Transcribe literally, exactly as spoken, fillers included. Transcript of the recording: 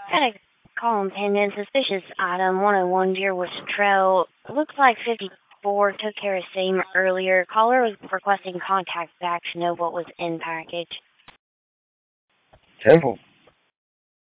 Got a call in pending suspicious item one oh one Deerwood Trail. Looks like fifty-four took care of same earlier. Caller was requesting contact back to know what was in package. Temple.